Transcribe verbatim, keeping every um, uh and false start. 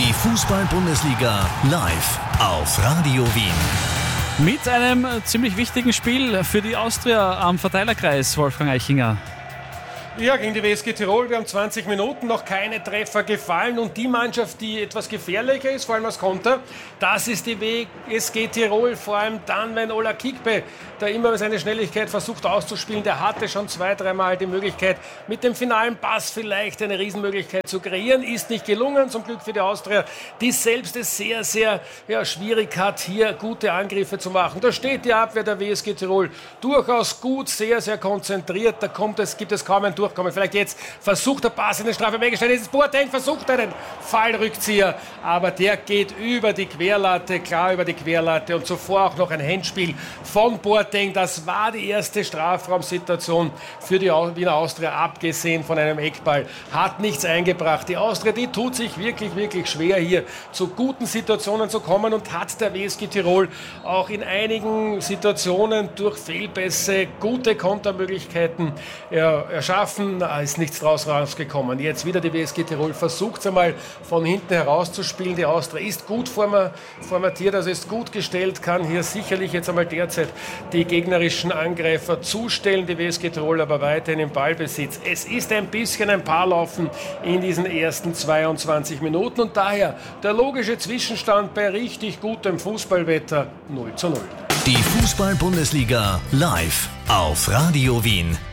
Die Fußball-Bundesliga live auf Radio Wien. Mit einem ziemlich wichtigen Spiel für die Austria am Verteilerkreis, Wolfgang Eichinger. Ja, gegen die W S G Tirol. Wir haben zwanzig Minuten, noch keine Treffer gefallen. Und die Mannschaft, die etwas gefährlicher ist, vor allem als Konter, das ist die W S G Tirol. Vor allem dann, wenn Ola Kikbe, der immer seine Schnelligkeit versucht auszuspielen, der hatte schon zwei, dreimal die Möglichkeit, mit dem finalen Pass vielleicht eine Riesenmöglichkeit zu kreieren. Ist nicht gelungen, zum Glück für die Austria, die selbst es sehr, sehr ja, schwierig hat, hier gute Angriffe zu machen. Da steht die Abwehr der W S G Tirol durchaus gut, sehr, sehr konzentriert. Da kommt es, gibt es kaum ein Durchkommen. Vielleicht jetzt versucht der Pass in den Strafraum weggestellt. Jetzt ist Boateng, versucht einen Fallrückzieher, aber der geht über die Querlatte, klar über die Querlatte, und zuvor auch noch ein Handspiel von Boateng. Das war die erste Strafraumsituation für die Wiener Austria, abgesehen von einem Eckball. Hat nichts eingebracht. Die Austria, die tut sich wirklich, wirklich schwer, hier zu guten Situationen zu kommen, und hat der W S G Tirol auch in einigen Situationen durch Fehlpässe gute Kontermöglichkeiten ja, erschaffen. Da ist nichts draus rausgekommen. Jetzt wieder die W S G Tirol versucht es einmal von hinten herauszuspielen. Die Austria ist gut formatiert, also ist gut gestellt, kann hier sicherlich jetzt einmal derzeit die gegnerischen Angreifer zustellen. Die W S G Tirol aber weiterhin im Ballbesitz. Es ist ein bisschen ein Paarlaufen in diesen ersten zweiundzwanzig Minuten, und daher der logische Zwischenstand bei richtig gutem Fußballwetter null zu null. Die Fußball-Bundesliga live auf Radio Wien.